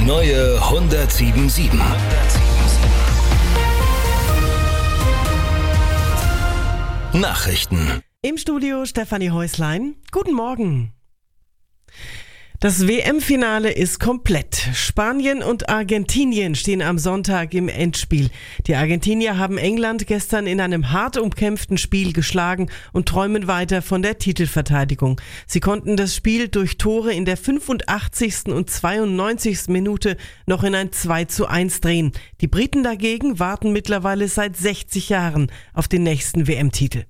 neue 107.7. Nachrichten. Im Studio Stefanie Häuslein. Guten Morgen. Das WM-Finale ist komplett. Spanien und Argentinien stehen am Sonntag im Endspiel. Die Argentinier haben England gestern in einem hart umkämpften Spiel geschlagen und träumen weiter von der Titelverteidigung. Sie konnten das Spiel durch Tore in der 85. und 92. Minute noch in ein 2:1 drehen. Die Briten dagegen warten mittlerweile seit 60 Jahren auf den nächsten WM-Titel.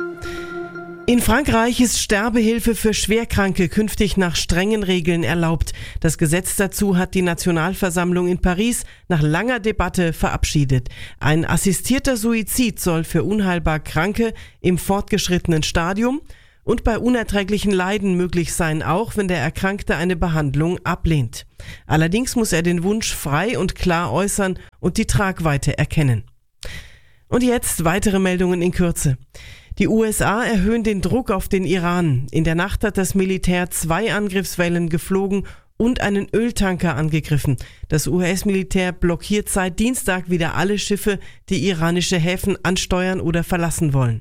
In Frankreich ist Sterbehilfe für Schwerkranke künftig nach strengen Regeln erlaubt. Das Gesetz dazu hat die Nationalversammlung in Paris nach langer Debatte verabschiedet. Ein assistierter Suizid soll für unheilbar Kranke im fortgeschrittenen Stadium und bei unerträglichen Leiden möglich sein, auch wenn der Erkrankte eine Behandlung ablehnt. Allerdings muss er den Wunsch frei und klar äußern und die Tragweite erkennen. Und jetzt weitere Meldungen in Kürze. Die USA erhöhen den Druck auf den Iran. In der Nacht hat das Militär 2 Angriffswellen geflogen und einen Öltanker angegriffen. Das US-Militär blockiert seit Dienstag wieder alle Schiffe, die iranische Häfen ansteuern oder verlassen wollen.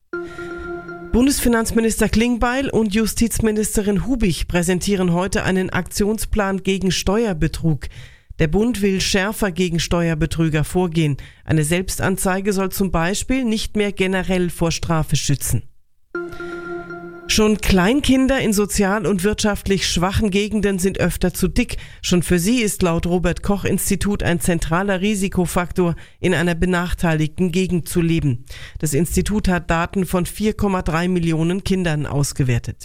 Bundesfinanzminister Klingbeil und Justizministerin Hubig präsentieren heute einen Aktionsplan gegen Steuerbetrug. Der Bund will schärfer gegen Steuerbetrüger vorgehen. Eine Selbstanzeige soll zum Beispiel nicht mehr generell vor Strafe schützen. Schon Kleinkinder in sozial und wirtschaftlich schwachen Gegenden sind öfter zu dick. Schon für sie ist laut Robert-Koch-Institut ein zentraler Risikofaktor, in einer benachteiligten Gegend zu leben. Das Institut hat Daten von 4,3 Millionen Kindern ausgewertet.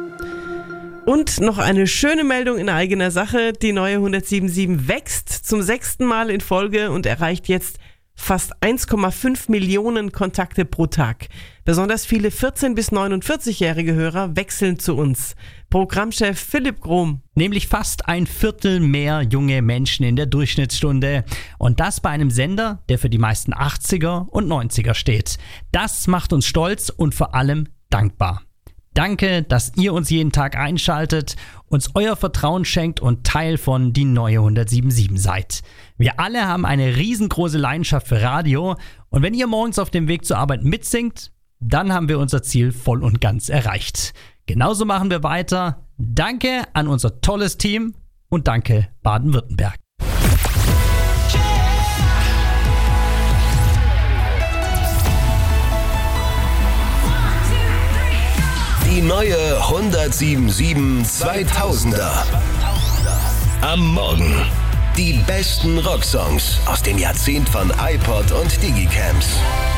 Und noch eine schöne Meldung in eigener Sache. Die neue 107.7 wächst zum 6. Mal in Folge und erreicht jetzt fast 1,5 Millionen Kontakte pro Tag. Besonders viele 14- bis 49-jährige Hörer wechseln zu uns. Programmchef Philipp Grohm. Nämlich fast ein Viertel mehr junge Menschen in der Durchschnittsstunde. Und das bei einem Sender, der für die meisten 80er und 90er steht. Das macht uns stolz und vor allem dankbar. Danke, dass ihr uns jeden Tag einschaltet, uns euer Vertrauen schenkt und Teil von die neue 107.7 seid. Wir alle haben eine riesengroße Leidenschaft für Radio und wenn ihr morgens auf dem Weg zur Arbeit mitsingt, dann haben wir unser Ziel voll und ganz erreicht. Genauso machen wir weiter. Danke an unser tolles Team und danke Baden-Württemberg. Die neue 107.7 2000er. Am Morgen. Die besten Rocksongs aus dem Jahrzehnt von iPod und Digicams.